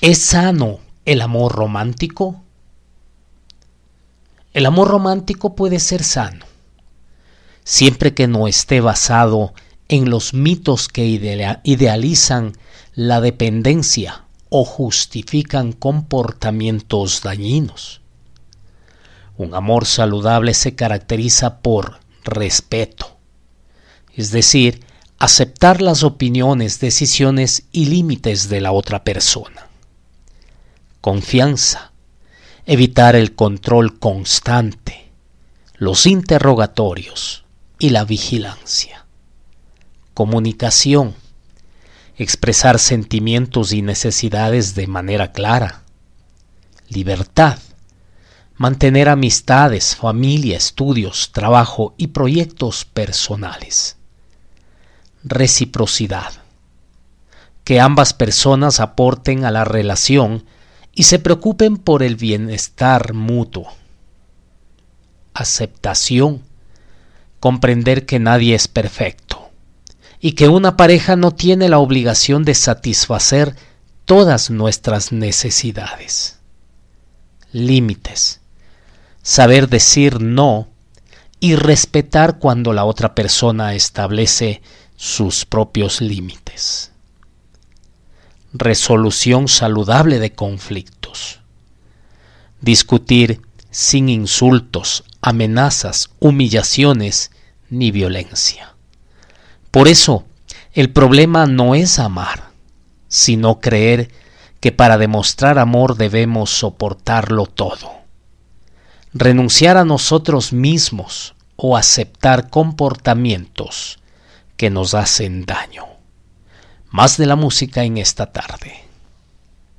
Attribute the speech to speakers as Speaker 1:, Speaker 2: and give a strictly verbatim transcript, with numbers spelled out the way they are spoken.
Speaker 1: ¿Es sano el amor romántico? El amor romántico puede ser sano, siempre que no esté basado en los mitos que idealizan la dependencia o justifican comportamientos dañinos. Un amor saludable se caracteriza por respeto, es decir, aceptar las opiniones, decisiones y límites de la otra persona. Confianza, evitar el control constante, los interrogatorios y la vigilancia. Comunicación, expresar sentimientos y necesidades de manera clara. Libertad, mantener amistades, familia, estudios, trabajo y proyectos personales. Reciprocidad, que ambas personas aporten a la relación y se preocupen por el bienestar mutuo. Aceptación, comprender que nadie es perfecto y que una pareja no tiene la obligación de satisfacer todas nuestras necesidades. Límites, saber decir no y respetar cuando la otra persona establece sus propios límites. Resolución saludable de conflictos. Discutir sin insultos, amenazas, humillaciones ni violencia. Por eso, el problema no es amar, sino creer que para demostrar amor debemos soportarlo todo. Renunciar a nosotros mismos o aceptar comportamientos que nos hacen daño. Más de la música en esta tarde.